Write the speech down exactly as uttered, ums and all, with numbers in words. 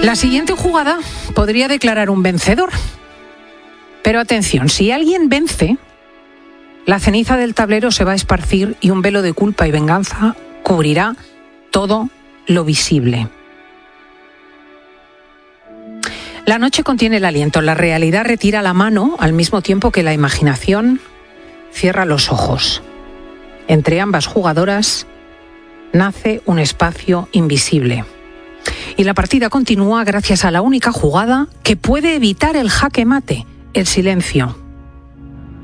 La siguiente jugada podría declarar un vencedor. Pero atención, si alguien vence, la ceniza del tablero se va a esparcir y un velo de culpa y venganza cubrirá todo lo visible. La noche contiene el aliento, la realidad retira la mano al mismo tiempo que la imaginación cierra los ojos. Entre ambas jugadoras nace un espacio invisible. Y la partida continúa gracias a la única jugada que puede evitar el jaque mate, el silencio.